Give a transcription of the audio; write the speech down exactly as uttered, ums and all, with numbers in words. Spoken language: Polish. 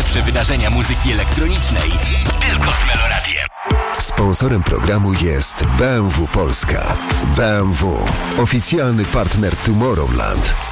najlepsze wydarzenia muzyki elektronicznej tylko z Meloradiem. Sponsorem programu jest B M W Polska. B M W, oficjalny partner Tomorrowland.